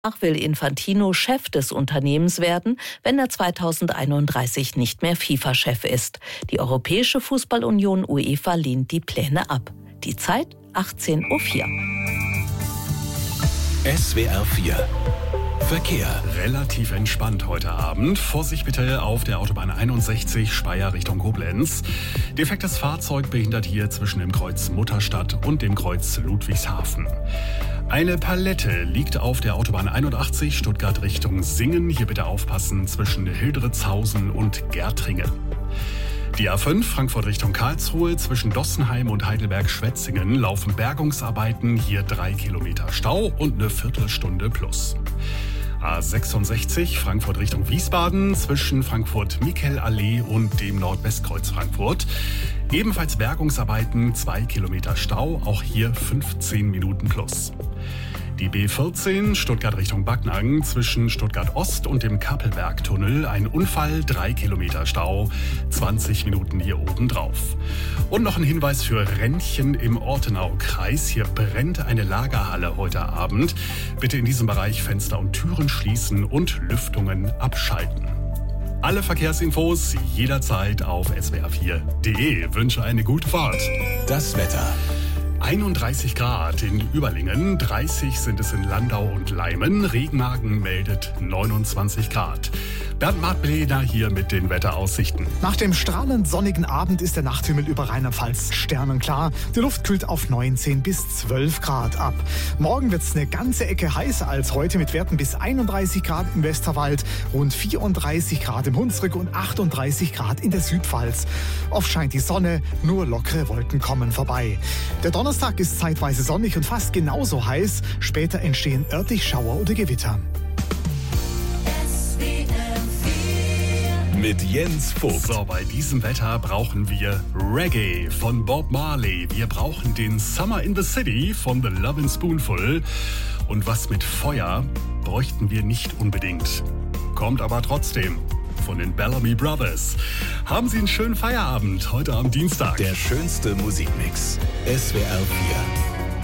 Danach will Infantino Chef des Unternehmens werden, wenn er 2031 nicht mehr FIFA-Chef ist. Die Europäische Fußballunion UEFA lehnt die Pläne ab. Die Zeit 18:04 Uhr. SWR 4 Verkehr. Relativ entspannt heute Abend. Vorsicht bitte auf der Autobahn 61 Speyer Richtung Koblenz. Defektes Fahrzeug behindert hier zwischen dem Kreuz Mutterstadt und dem Kreuz Ludwigshafen. Eine Palette liegt auf der Autobahn 81 Stuttgart Richtung Singen. Hier bitte aufpassen zwischen Hildritzhausen und Gärtringen. Die A5 Frankfurt Richtung Karlsruhe zwischen Dossenheim und Heidelberg-Schwetzingen laufen Bergungsarbeiten. Hier 3 Kilometer Stau und eine Viertelstunde plus. A66 Frankfurt Richtung Wiesbaden zwischen Frankfurt-Mikel-Allee und dem Nordwestkreuz Frankfurt. Ebenfalls Bergungsarbeiten, 2 Kilometer Stau, auch hier 15 Minuten plus. Die B14 Stuttgart Richtung Backnang zwischen Stuttgart Ost und dem Kappelbergtunnel. Ein Unfall, 3 Kilometer Stau, 20 Minuten hier oben drauf. Und noch ein Hinweis für Rennchen im Ortenaukreis. Hier brennt eine Lagerhalle heute Abend. Bitte in diesem Bereich Fenster und Türen schließen und Lüftungen abschalten. Alle Verkehrsinfos jederzeit auf swr4.de. Wünsche eine gute Fahrt. Das Wetter. 31 Grad in Überlingen, 30 sind es in Landau und Leimen. Regenhagen meldet 29 Grad. Bernd Martbleder hier mit den Wetteraussichten. Nach dem strahlend sonnigen Abend ist der Nachthimmel über Rheinland-Pfalz sternenklar. Die Luft kühlt auf 19 bis 12 Grad ab. Morgen wird es eine ganze Ecke heißer als heute mit Werten bis 31 Grad im Westerwald, rund 34 Grad im Hunsrück und 38 Grad in der Südpfalz. Oft scheint die Sonne, nur lockere Wolken kommen vorbei. Der Donnerstag ist zeitweise sonnig und fast genauso heiß. Später entstehen örtlich Schauer oder Gewitter. Mit Jens Vogt. So, bei diesem Wetter brauchen wir Reggae von Bob Marley. Wir brauchen den Summer in the City von The Lovin' Spoonful. Und was mit Feuer bräuchten wir nicht unbedingt. Kommt aber trotzdem von den Bellamy Brothers. Haben Sie einen schönen Feierabend heute am Dienstag. Der schönste Musikmix. SWR 4.